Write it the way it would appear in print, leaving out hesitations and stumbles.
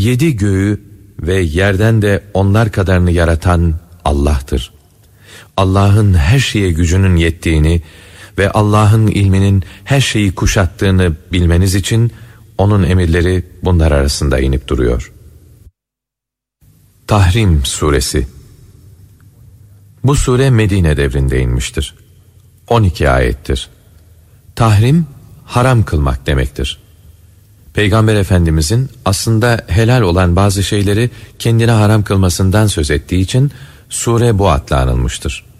7 göğü ve yerden de onlar kadarını yaratan Allah'tır. Allah'ın her şeye gücünün yettiğini ve Allah'ın ilminin her şeyi kuşattığını bilmeniz için onun emirleri bunlar arasında inip duruyor. Tahrim Suresi. Bu sure Medine devrinde inmiştir. 12 ayettir. Tahrim, haram kılmak demektir. Peygamber Efendimizin aslında helal olan bazı şeyleri kendine haram kılmasından söz ettiği için sure bu adla anılmıştır.